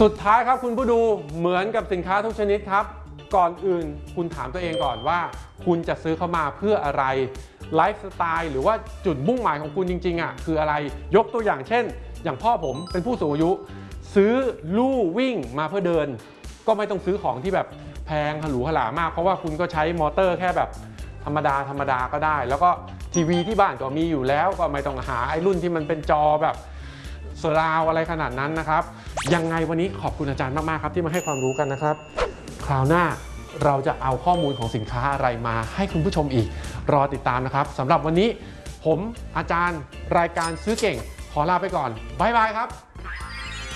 สุดท้ายครับคุณผู้ดูเหมือนกับสินค้าทุกชนิดครับก่อนอื่นคุณถามตัวเองก่อนว่าคุณจะซื้อเข้ามาเพื่ออะไรไลฟ์สไตล์หรือว่าจุดมุ่งหมายของคุณจริงๆคืออะไรยกตัวอย่างเช่นอย่างพ่อผมเป็นผู้สูงอายุซื้อลู่วิ่งมาเพื่อเดินก็ไม่ต้องซื้อของที่แบบแพงหรูหรามากเพราะว่าคุณก็ใช้มอเตอร์แค่แบบธรรมดาก็ได้แล้วก็ทีวีที่บ้านก็มีอยู่แล้วก็ไม่ต้องหาไอ้รุ่นที่มันเป็นจอแบบสราวอะไรขนาดนั้นนะครับยังไงวันนี้ขอบคุณอาจารย์มากๆครับที่มาให้ความรู้กันนะครับคราวหน้าเราจะเอาข้อมูลของสินค้าอะไรมาให้คุณผู้ชมอีกรอติดตามนะครับสำหรับวันนี้ผมอาจารย์รายการซื้อเก่งขอลาไปก่อนบ๊ายบายครับ